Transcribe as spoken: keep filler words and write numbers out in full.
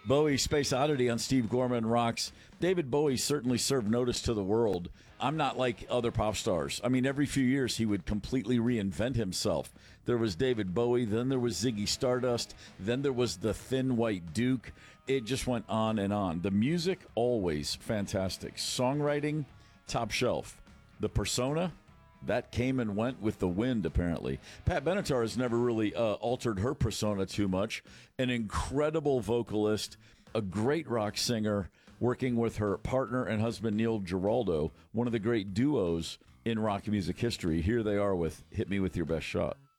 Bowie, Space Oddity on Steve Gorman Rocks. David Bowie certainly served notice to the world. I'm not like other pop stars. I mean, every few years he would completely reinvent himself. There was David Bowie, then there was Ziggy Stardust, then there was the Thin White Duke. It just went on and on. The music, always fantastic. Songwriting, top shelf. The persona, that came and went with the wind, apparently. Pat Benatar has never really uh, altered her persona too much. An incredible vocalist, a great rock singer, working with her partner and husband, Neil Giraldo, one of the great duos in rock music history. Here they are with Hit Me With Your Best Shot.